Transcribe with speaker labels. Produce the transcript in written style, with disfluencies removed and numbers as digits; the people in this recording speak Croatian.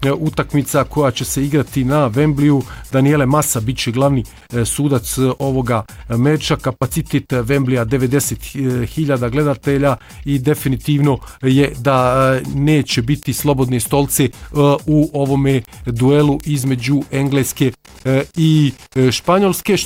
Speaker 1: utakmica koja će se igrati na Wembleyu. Daniele Massa bit će glavni sudac ovoga meča. Kapacitet Wembleya 90.000 gledatelja i definitivno je da neće biti slobodne stolce u ovome duelu između Engleske i Španjolske.